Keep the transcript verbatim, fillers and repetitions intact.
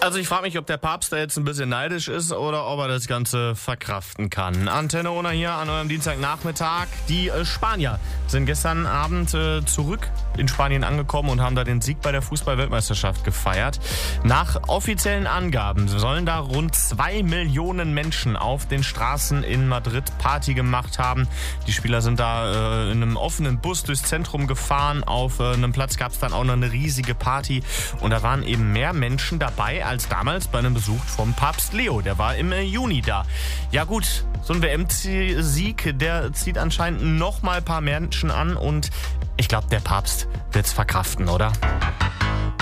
Also ich frage mich, ob der Papst da jetzt ein bisschen neidisch ist oder ob er das Ganze verkraften kann. Antenne Ona hier an eurem Dienstagnachmittag. Die äh, Spanier sind gestern Abend äh, zurück in Spanien angekommen und haben da den Sieg bei der Fußball-Weltmeisterschaft gefeiert. Nach offiziellen Angaben sollen da rund zwei Millionen Menschen auf den Straßen in Madrid Party gemacht haben. Die Spieler sind da äh, in einem offenen Bus durchs Zentrum gefahren. Auf äh, einem Platz gab es dann auch noch eine riesige Party. Und da waren eben mehr Menschen dabei als damals bei einem Besuch vom Papst Leo. Der war im Juni da. Ja gut, so ein W M-Sieg, der zieht anscheinend noch mal ein paar Menschen an und ich glaube, der Papst wird's verkraften, oder?